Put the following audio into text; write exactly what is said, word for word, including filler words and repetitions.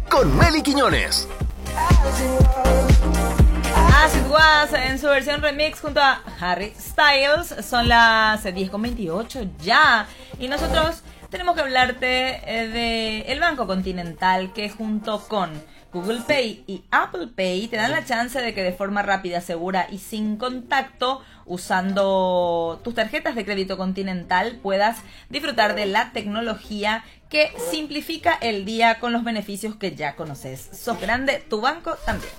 con Meli Quiñones. As It Was en su versión remix junto a Harry Styles. Son las diez con veintiocho ya. Y nosotros tenemos que hablarte de el Banco Continental, que junto con Google Pay y Apple Pay te dan la chance de que de forma rápida, segura y sin contacto, usando tus tarjetas de crédito Continental, puedas disfrutar de la tecnología que simplifica el día con los beneficios que ya conoces. Sos grande, tu banco también.